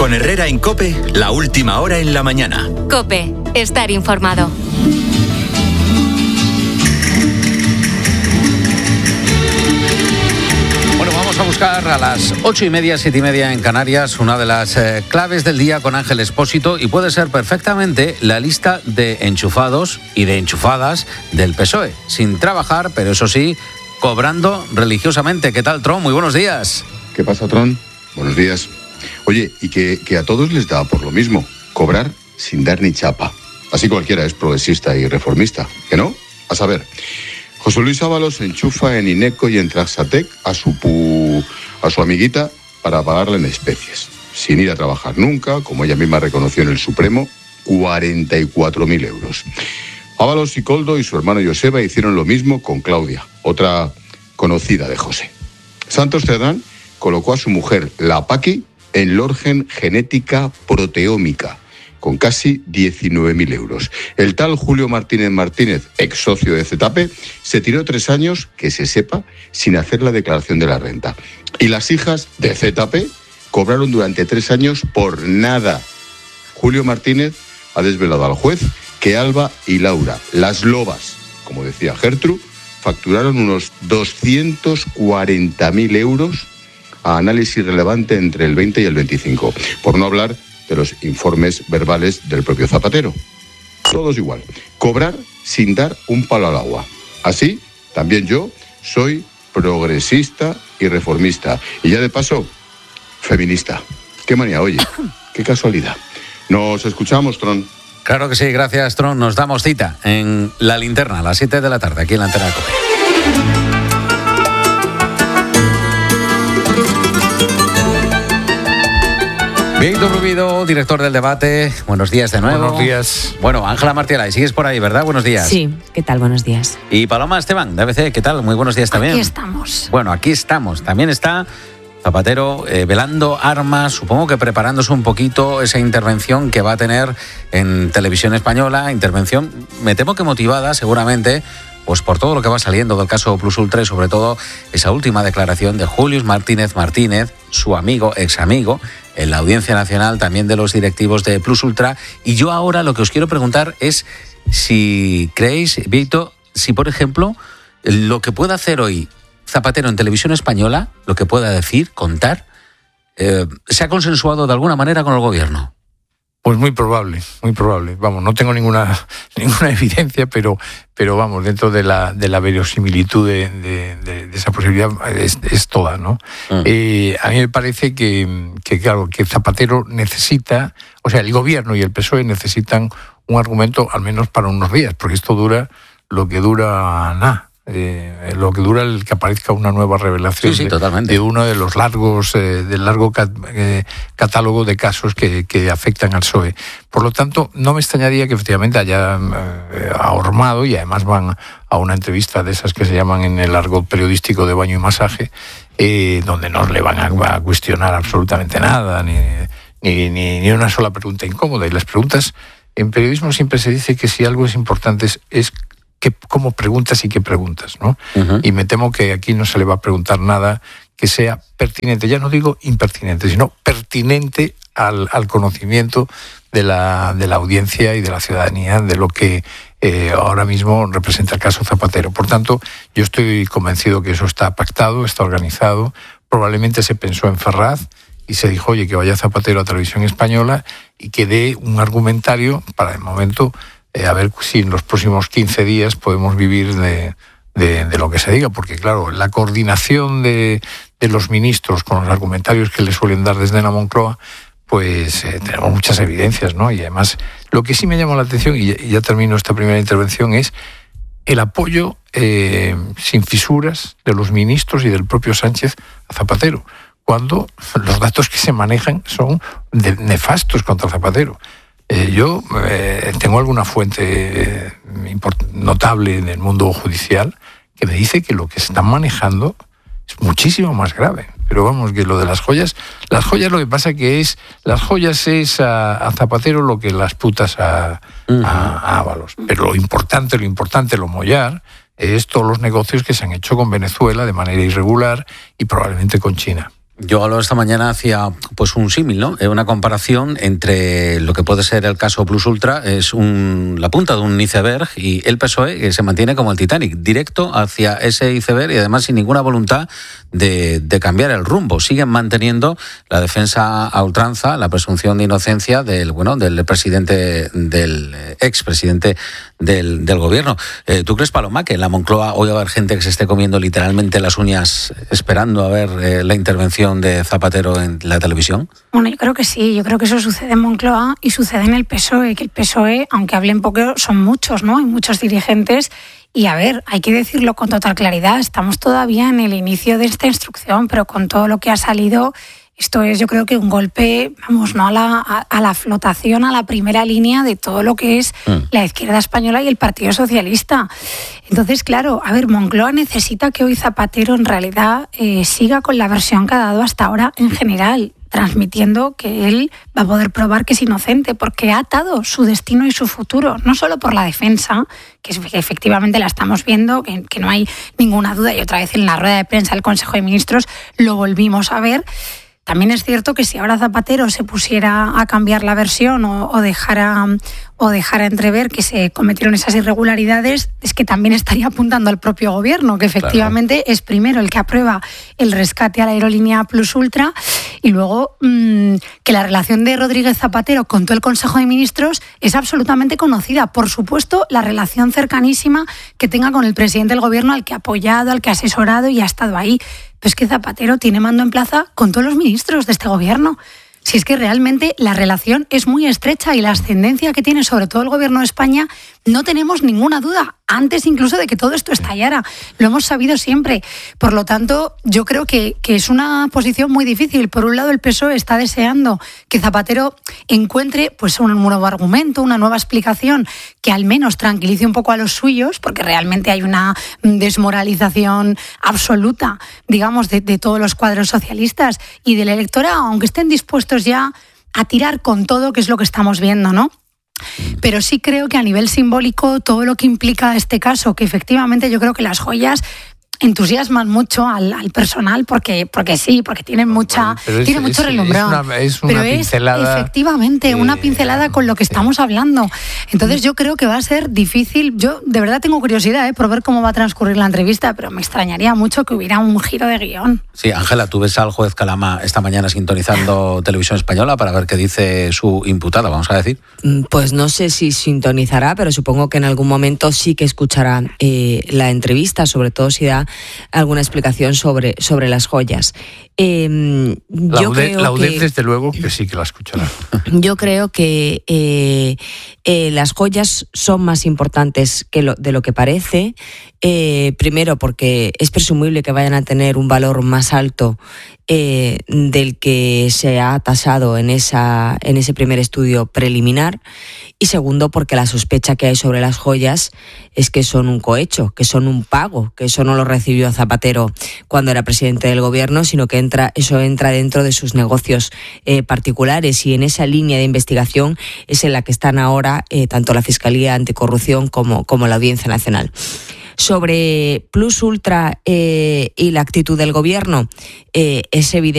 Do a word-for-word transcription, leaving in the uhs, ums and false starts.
Con Herrera en COPE, la última hora en la mañana. COPE, estar informado. Bueno, vamos a buscar a las ocho y media, siete y media en Canarias, una de las eh, claves del día con Ángel Expósito, y puede ser perfectamente la lista de enchufados y de enchufadas del P S O E, sin trabajar, pero eso sí, cobrando religiosamente. ¿Qué tal, Tron? Muy buenos días. ¿Qué pasa, Tron? Buenos días. Oye, y que, que a todos les da por lo mismo, cobrar sin dar ni chapa. Así cualquiera es progresista y reformista, ¿que no? A saber, José Luis Ábalos enchufa en Ineco y en Traxatec a su pu, a su amiguita para pagarle en especies, sin ir a trabajar nunca, como ella misma reconoció en el Supremo, cuarenta y cuatro mil euros. Ábalos y Coldo y su hermano Joseba hicieron lo mismo con Claudia, otra conocida de José. Santos Cerdán colocó a su mujer, la Paqui, en Lorgen Genética Proteómica, con casi diecinueve mil euros. El tal Julio Martínez Martínez, ex socio de Z P, se tiró tres años, que se sepa, sin hacer la declaración de la renta. Y las hijas de Z P cobraron durante tres años por nada. Julio Martínez ha desvelado al juez que Alba y Laura, las lobas, como decía Gertrude, facturaron unos doscientos cuarenta mil euros a análisis relevante entre el veinte y el veinticinco, por no hablar de los informes verbales del propio Zapatero. Todos igual, cobrar sin dar un palo al agua. Así, también yo soy progresista y reformista. Y ya de paso, feminista. Qué manía, oye, qué casualidad. Nos escuchamos, Tron. Claro que sí, gracias, Tron. Nos damos cita en La Linterna a las siete de la tarde, aquí en la antena de COPE. Víctor Rubido, director del debate. Buenos días de nuevo. Buenos días. Bueno, Ángela Martiela, y sigues por ahí, ¿verdad? Buenos días. Sí, ¿qué tal? Buenos días. Y Paloma Esteban, de A B C, ¿qué tal? Muy buenos días también. Aquí estamos. Bueno, aquí estamos. También está Zapatero eh, velando armas, supongo que preparándose un poquito esa intervención que va a tener en Televisión Española. Intervención, me temo que motivada seguramente pues por todo lo que va saliendo del caso Plus Ultra, y sobre todo esa última declaración de Julio Martínez Martínez, su amigo, ex amigo, en la Audiencia Nacional, también de los directivos de Plus Ultra. Y yo ahora lo que os quiero preguntar es si creéis, Víctor, si por ejemplo lo que pueda hacer hoy Zapatero en Televisión Española, lo que pueda decir, contar, eh, se ha consensuado de alguna manera con el gobierno. Pues muy probable, muy probable. Vamos, no tengo ninguna ninguna evidencia, pero pero vamos, dentro de la de la verosimilitud de, de, de, de esa posibilidad es, es toda, ¿no? Uh-huh. Eh, a mí me parece que, que, claro, que Zapatero necesita, o sea, el gobierno y el P S O E necesitan un argumento al menos para unos días, porque esto dura lo que dura nada. Eh, lo que dura el que aparezca una nueva revelación sí, sí, de, de uno de los largos eh, del largo cat, eh, catálogo de casos que, que afectan al P S O E. Por lo tanto, no me extrañaría que efectivamente haya eh, ahormado, y además van a una entrevista de esas que se llaman en el argot periodístico de baño y masaje, eh, donde no le van a, a cuestionar absolutamente nada, ni, ni, ni, ni una sola pregunta incómoda. Y las preguntas, en periodismo siempre se dice que si algo es importante es, es que, cómo preguntas y qué preguntas, ¿no? Uh-huh. Y me temo que aquí no se le va a preguntar nada que sea pertinente, ya no digo impertinente, sino pertinente al, al conocimiento de la, de la audiencia y de la ciudadanía de lo que eh, ahora mismo representa el caso Zapatero. Por tanto, yo estoy convencido que eso está pactado, está organizado. Probablemente se pensó en Ferraz y se dijo, oye, que vaya Zapatero a Televisión Española y que dé un argumentario para, de momento, Eh, a ver si en los próximos quince días podemos vivir de, de, de lo que se diga, porque claro, la coordinación de, de los ministros con los argumentarios que le suelen dar desde la Moncloa, pues eh, tenemos muchas evidencias, ¿no? Y además, lo que sí me llama la atención, y ya, y ya termino esta primera intervención, es el apoyo eh, sin fisuras de los ministros y del propio Sánchez a Zapatero, cuando los datos que se manejan son de, nefastos contra Zapatero. Eh, yo eh, tengo alguna fuente eh, import- notable en el mundo judicial que me dice que lo que se están manejando es muchísimo más grave. Pero vamos, que lo de las joyas, las joyas lo que pasa que es, las joyas es a, a Zapatero lo que las putas a, uh-huh. a, a Ábalos. Pero lo importante, lo importante, lo mollar, es todos los negocios que se han hecho con Venezuela de manera irregular y probablemente con China. Yo esta mañana hacía pues pues un símil, ¿no? Una comparación entre lo que puede ser el caso Plus Ultra, es un, la punta de un iceberg, y el P S O E que se mantiene como el Titanic, directo hacia ese iceberg y además sin ninguna voluntad de, de cambiar el rumbo. Siguen manteniendo la defensa a ultranza, la presunción de inocencia del, bueno, del presidente, del expresidente del, del gobierno. Eh, ¿Tú crees, Paloma, que en la Moncloa hoy va a haber gente que se esté comiendo literalmente las uñas esperando a ver eh, la intervención de Zapatero en la televisión? Bueno, yo creo que sí, yo creo que eso sucede en Moncloa y sucede en el P S O E, que el P S O E, aunque hablen poco, son muchos, ¿no? Hay muchos dirigentes y, a ver, hay que decirlo con total claridad, estamos todavía en el inicio de esta instrucción, pero con todo lo que ha salido, esto es, yo creo que un golpe, vamos, no a la, a, a la flotación, a la primera línea de todo lo que es mm. la izquierda española y el Partido Socialista. Entonces, claro, a ver, Moncloa necesita que hoy Zapatero en realidad eh, siga con la versión que ha dado hasta ahora en general, transmitiendo que él va a poder probar que es inocente, porque ha atado su destino y su futuro, no solo por la defensa, que efectivamente la estamos viendo, que, que no hay ninguna duda, y otra vez en la rueda de prensa del Consejo de Ministros lo volvimos a ver. También es cierto que si ahora Zapatero se pusiera a cambiar la versión o, o, dejara, o dejara entrever que se cometieron esas irregularidades, es que también estaría apuntando al propio gobierno, que efectivamente claro. es primero el que aprueba el rescate a la aerolínea Plus Ultra, y luego mmm, que la relación de Rodríguez Zapatero con todo el Consejo de Ministros es absolutamente conocida. Por supuesto, la relación cercanísima que tenga con el presidente del gobierno, al que ha apoyado, al que ha asesorado y ha estado ahí. Pero es que Zapatero tiene mando en plaza con todos los ministros de este gobierno. Si es que realmente la relación es muy estrecha y la ascendencia que tiene sobre todo el gobierno de España, no tenemos ninguna duda, antes incluso de que todo esto estallara. Lo hemos sabido siempre. Por lo tanto, yo creo que, que es una posición muy difícil. Por un lado, el P S O E está deseando que Zapatero encuentre pues, un nuevo argumento, una nueva explicación que al menos tranquilice un poco a los suyos, porque realmente hay una desmoralización absoluta, digamos, de, de todos los cuadros socialistas y del electorado, aunque estén dispuestos ya a tirar con todo, que es lo que estamos viendo, ¿no? Pero sí creo que a nivel simbólico todo lo que implica este caso, que efectivamente yo creo que las joyas entusiasman mucho al, al personal porque porque sí, porque tienen mucha es, tiene mucho relumbrón. Es una, es una pero pincelada, es efectivamente eh, una pincelada con lo que estamos hablando. Entonces yo creo que va a ser difícil. Yo de verdad tengo curiosidad ¿eh? por ver cómo va a transcurrir la entrevista, pero me extrañaría mucho que hubiera un giro de guión. Sí, Ángela, tú ves al juez Calama esta mañana sintonizando Televisión Española para ver qué dice su imputada, vamos a decir. Pues no sé si sintonizará, pero supongo que en algún momento sí que escuchará eh, la entrevista, sobre todo si da alguna explicación sobre, sobre las joyas. Eh, la yo U D E, creo la U D E que, desde luego que sí que la escuchará. Yo creo que eh, eh, las joyas son más importantes que lo, de lo que parece. Eh, primero porque es presumible que vayan a tener un valor más alto eh, del que se ha tasado en, esa, en ese primer estudio preliminar. Y segundo, porque la sospecha que hay sobre las joyas es que son un cohecho, que son un pago, que eso no lo recibió Zapatero cuando era presidente del gobierno, sino que entra, eso entra dentro de sus negocios eh, particulares. Y en esa línea de investigación es en la que están ahora eh, tanto la Fiscalía Anticorrupción como, como la Audiencia Nacional. Sobre Plus Ultra eh, y la actitud del gobierno, eh, es evidente